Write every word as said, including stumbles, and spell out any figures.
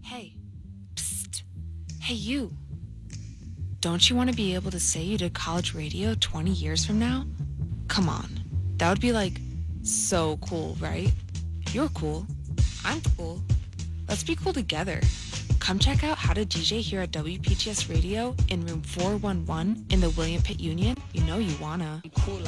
Hey, psst. Hey, you. Don't you want to be able to say you did college radio twenty years from now? Come on. That would be like so cool, right? You're cool. I'm cool. Let's be cool together. Come check out how to D J here at W P T S Radio in room four one one in the William Pitt Union. You know you wanna.